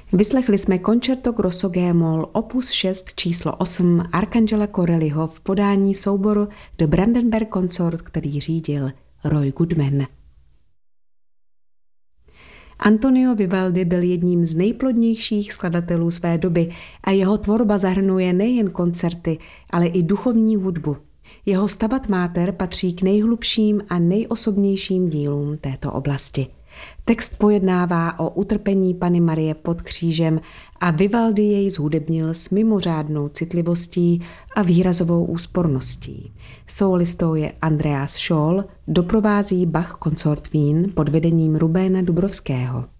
Vyslechli jsme Concerto grosso G-moll opus 6 číslo 8 Arcangela Corelliho v podání souboru The Brandenburg Consort, který řídil Roy Goodman. Antonio Vivaldi byl jedním z nejplodnějších skladatelů své doby a jeho tvorba zahrnuje nejen koncerty, ale i duchovní hudbu. Jeho Stabat Mater patří k nejhlubším a nejosobnějším dílům této oblasti. Text pojednává o utrpení Panny Marie pod křížem a Vivaldi jej zhudebnil s mimořádnou citlivostí a výrazovou úsporností. Sólistou je Andreas Scholl, doprovází Bach Consort Wien pod vedením Rubéna Dubrovského.